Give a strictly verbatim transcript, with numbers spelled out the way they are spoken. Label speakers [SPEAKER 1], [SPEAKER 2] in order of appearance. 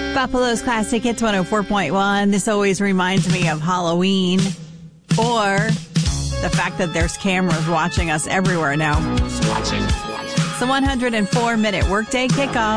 [SPEAKER 1] Buffalo's Classic Hits one oh four point one. This always reminds me of Halloween or the fact that there's cameras watching us everywhere now. It's the one hundred four minute workday kickoff.